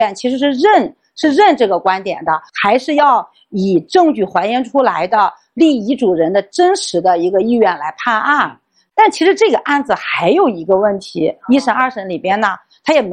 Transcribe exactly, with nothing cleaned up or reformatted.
其实是认是认这个观点的，还是要以证据还原出来的立遗嘱人的真实的一个意愿来判案。但其实这个案子还有一个问题，一审二审里边呢，他也没